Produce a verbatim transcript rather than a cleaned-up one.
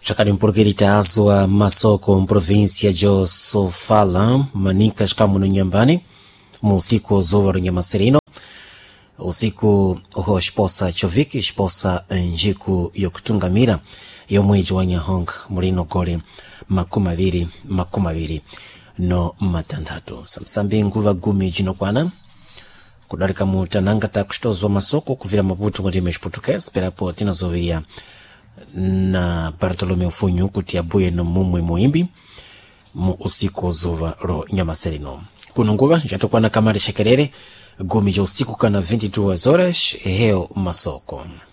Chakari mpurukirita azwa masoko mprovinsia jo Sofala manika shikamu nyambani mu usiku zovaro Nyamaserino usiku ho shposa choviki shposa njiku yokutungamira yomweji wa Nyahonga mulino gole makumaviri makumaviri no matandatu samsambi nguva gumi jino kwana kudarika mutananga takushitozwa masoko kuvira Maputo ngoti meshputuke sperapo tinazovia na Bartolomeo Funyu kuti abuye no mumwe muimbi mu usiku zuva ro Nyamaserino kuno nguva jatokwana kamari shekerere gumi jo usiku kana vinte e duas horas heo masoko.